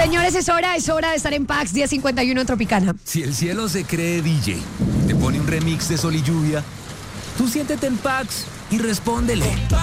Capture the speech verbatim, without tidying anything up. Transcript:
Señores, es hora, es hora de estar en Pax diez cincuenta y uno Tropicana. Si el cielo se cree D J, te pone un remix de Sol y Lluvia, tú siéntete en Pax y respóndele.